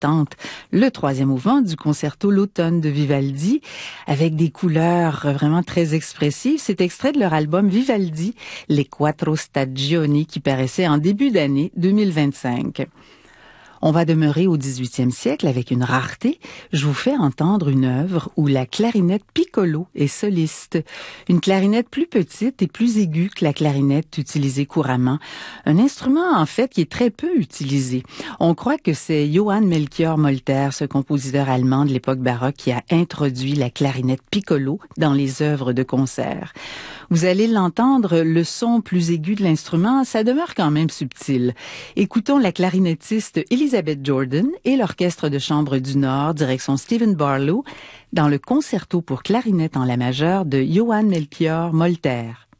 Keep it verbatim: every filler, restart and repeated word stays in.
attente, le troisième mouvement du concerto L'automne de Vivaldi, avec des couleurs vraiment très expressives. C'est extrait de leur album Vivaldi, Les Quattro Stagioni, qui paraissait en début d'année deux mille vingt-cinq. On va demeurer au dix-huitième siècle avec une rareté. Je vous fais entendre une œuvre où la clarinette piccolo est soliste. Une clarinette plus petite et plus aiguë que la clarinette utilisée couramment. Un instrument, en fait, qui est très peu utilisé. On croit que c'est Johann Melchior Molter, ce compositeur allemand de l'époque baroque, qui a introduit la clarinette piccolo dans les œuvres de concert. Vous allez l'entendre, le son plus aigu de l'instrument, ça demeure quand même subtil. Écoutons la clarinettiste Elizabeth Jordan et l'Orchestre de chambre du Nord, direction Stephen Barlow, dans le concerto pour clarinette en la majeure de Johann Melchior Molter.